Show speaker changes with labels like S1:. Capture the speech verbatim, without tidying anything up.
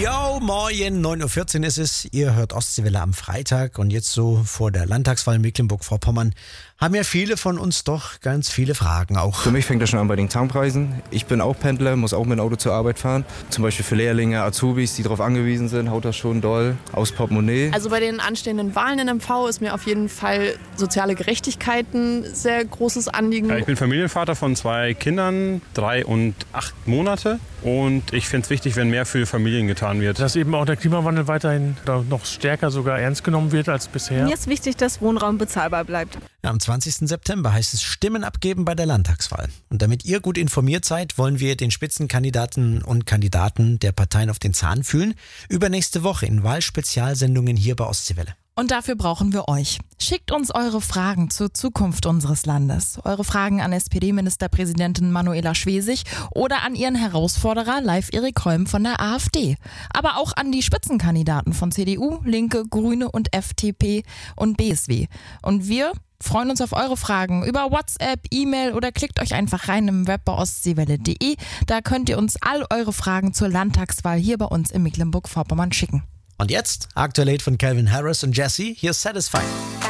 S1: Yo, moin, neun Uhr vierzehn ist es. Ihr hört Ostseewelle am Freitag und jetzt so vor der Landtagswahl in Mecklenburg-Vorpommern haben ja viele von uns doch ganz viele Fragen auch.
S2: Für mich fängt das schon an bei den Tankpreisen. Ich bin auch Pendler, muss auch mit dem Auto zur Arbeit fahren. Zum Beispiel für Lehrlinge, Azubis, die darauf angewiesen sind, haut das schon doll aus Portemonnaie.
S3: Also bei den anstehenden Wahlen in M V ist mir auf jeden Fall soziale Gerechtigkeit ein sehr großes Anliegen.
S4: Ja, ich bin Familienvater von zwei Kindern, drei und acht Monate. Und ich finde es wichtig, wenn mehr für Familien getan wird.
S5: Dass eben auch der Klimawandel weiterhin noch stärker sogar ernst genommen wird als bisher.
S6: Mir ist wichtig, dass Wohnraum bezahlbar bleibt.
S1: Ja, am zwanzigsten September heißt es Stimmen abgeben bei der Landtagswahl. Und damit ihr gut informiert seid, wollen wir den Spitzenkandidaten und Kandidaten der Parteien auf den Zahn fühlen. Übernächste Woche in Wahlspezialsendungen hier bei Ostseewelle.
S7: Und dafür brauchen wir euch. Schickt uns eure Fragen zur Zukunft unseres Landes. Eure Fragen an S P D-Ministerpräsidentin Manuela Schwesig oder an ihren Herausforderer Live-Erik Holm von der AfD. Aber auch an die Spitzenkandidaten von C D U, Linke, Grüne und F D P und B S W. Und wir freuen uns auf eure Fragen über WhatsApp, E-Mail oder klickt euch einfach rein im Web bei ostseewelle punkt de. Da könnt ihr uns all eure Fragen zur Landtagswahl hier bei uns in Mecklenburg-Vorpommern schicken.
S1: Und jetzt, Aktuell von Calvin Harris und Jesse, hier ist Satisfied.